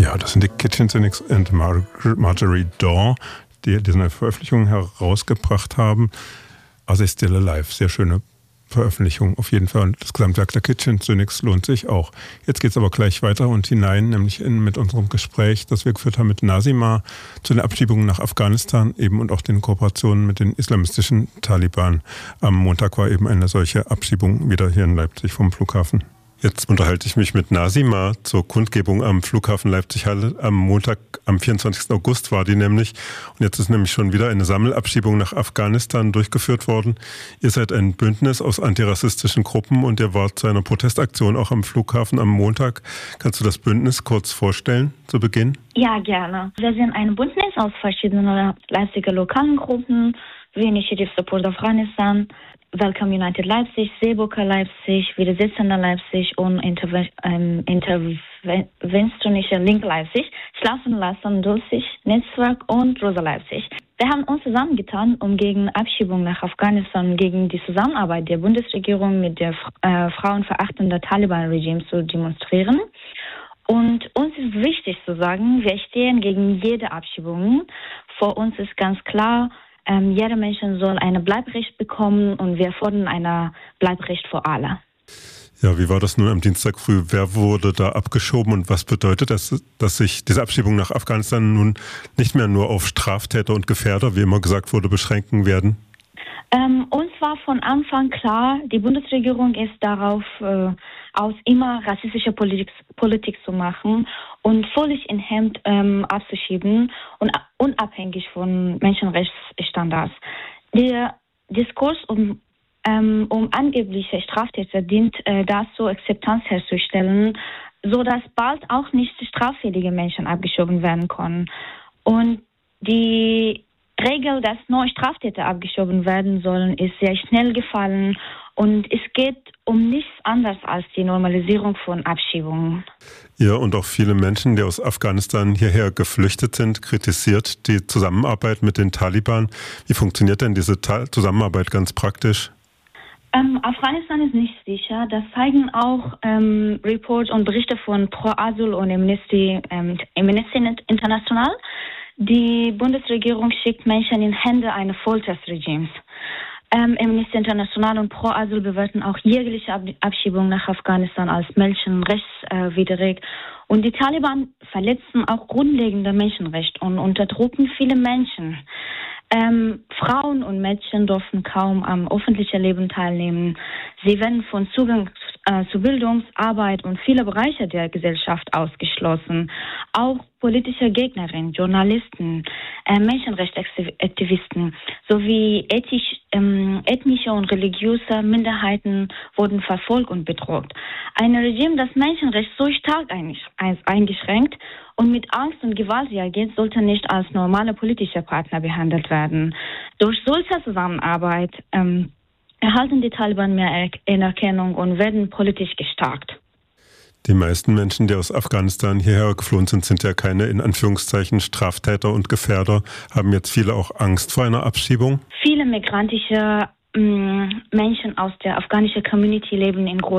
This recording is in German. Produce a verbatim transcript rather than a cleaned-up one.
Ja, das sind die Kitchen Cynics and Mar- Marjorie Daw, die diese Veröffentlichung herausgebracht haben. Are They Still Alive? Sehr schöne Veröffentlichung auf jeden Fall. Und das Gesamtwerk der Kitchen Cynics lohnt sich auch. Jetzt geht es aber gleich weiter und hinein, nämlich in, mit unserem Gespräch, das wir geführt haben mit Nasima zu den Abschiebungen nach Afghanistan eben und auch den Kooperationen mit den islamistischen Taliban. Am Montag war eben eine solche Abschiebung wieder hier in Leipzig vom Flughafen. Jetzt unterhalte ich mich mit Nasima zur Kundgebung am Flughafen Leipzig-Halle. Am Montag, am vierundzwanzigsten August war die nämlich. Und jetzt ist nämlich schon wieder eine Sammelabschiebung nach Afghanistan durchgeführt worden. Ihr seid ein Bündnis aus antirassistischen Gruppen und ihr wart zu einer Protestaktion auch am Flughafen am Montag. Kannst du das Bündnis kurz vorstellen zu Beginn? Ja, gerne. Wir sind ein Bündnis aus verschiedenen Leipziger lokalen Gruppen, wie Initiative Support Afghanistan, Welcome United Leipzig, Seeburger Leipzig, Widersitzender Leipzig und Interve- ähm, Interventionische Link Leipzig, Schlafen lassen Dulcich Netzwerk und Rosa Leipzig. Wir haben uns zusammengetan, um gegen Abschiebung nach Afghanistan, gegen die Zusammenarbeit der Bundesregierung mit der äh, frauenverachtenden Taliban-Regime zu demonstrieren. Und uns ist wichtig zu sagen, wir stehen gegen jede Abschiebung. Vor uns ist ganz klar, Ähm, jeder Mensch soll ein Bleibrecht bekommen und wir fordern ein Bleibrecht für alle. Ja, wie war das nun am Dienstag früh? Wer wurde da abgeschoben und was bedeutet das, dass sich diese Abschiebung nach Afghanistan nun nicht mehr nur auf Straftäter und Gefährder, wie immer gesagt wurde, beschränken werden? Ähm, uns war von Anfang klar, die Bundesregierung ist darauf äh, aus, immer rassistische Politik, Politik zu machen und völlig in Hemd ähm, abzuschieben und unabhängig von Menschenrechtsstandards. Der Diskurs um, ähm, um angebliche Straftäter dient äh, dazu, Akzeptanz herzustellen, sodass bald auch nicht straffällige Menschen abgeschoben werden können. Und die Regel, dass neue Straftäter abgeschoben werden sollen, ist sehr schnell gefallen und es geht um nichts anderes als die Normalisierung von Abschiebungen. Ja, und auch viele Menschen, die aus Afghanistan hierher geflüchtet sind, kritisiert die Zusammenarbeit mit den Taliban. Wie funktioniert denn diese Ta- Zusammenarbeit ganz praktisch? Ähm, Afghanistan ist nicht sicher. Das zeigen auch ähm, Reports und Berichte von Pro Asyl und Amnesty, ähm, Amnesty International. Die Bundesregierung schickt Menschen in Hände eines Folterregimes. Ähm, Amnesty International und Pro Asyl bewerten auch jegliche Ab- Abschiebung nach Afghanistan als menschenrechtswidrig. Äh, und die Taliban verletzen auch grundlegende Menschenrechte und unterdrücken viele Menschen. Ähm, Frauen und Mädchen dürfen kaum am öffentlichen Leben teilnehmen. Sie werden von Zugang äh, zu Bildung, Arbeit und viele Bereiche der Gesellschaft ausgeschlossen. Auch politische Gegnerinnen, Journalisten, äh, Menschenrechtsaktivisten sowie ethisch, ähm, ethnische und religiöse Minderheiten wurden verfolgt und bedroht. Ein Regime, das Menschenrechte so stark eingeschränkt und mit Angst und Gewalt reagiert, sollte nicht als normale politische Partner behandelt werden. Durch solche Zusammenarbeit ähm, erhalten die Taliban mehr Anerkennung und werden politisch gestärkt. Die meisten Menschen, die aus Afghanistan hierher geflohen sind, sind ja keine, in Anführungszeichen, Straftäter und Gefährder. Haben jetzt viele auch Angst vor einer Abschiebung? Viele migrantische mh, Menschen aus der afghanischen Community leben in großen